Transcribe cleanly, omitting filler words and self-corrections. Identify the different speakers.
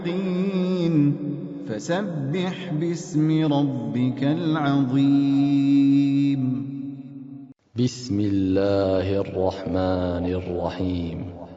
Speaker 1: فسبح باسم ربك العظيم.
Speaker 2: بسم الله الرحمن الرحيم